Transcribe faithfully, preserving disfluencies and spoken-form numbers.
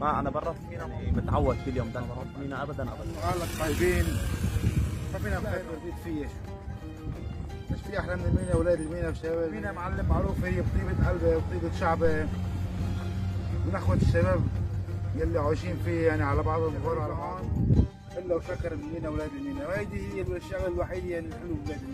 ما انا برا مينا متعود كل يوم ده انا بروح مينا ابدا ابدا. اهلك طيبين، ما فينا نخير رديت فيه شو. مش في احلى من المينا، اولاد المينا وشباب مينا معلم معروف هي بطيبه قلبه وبطيبه شعبه من اخوه الشباب يلي عايشين فيه، يعني على بعضهم غور على بعض الا وشكر المينا اولاد المينا، وهيدي هي الشغله الوحيده اللي الحلو ببلاد المينا.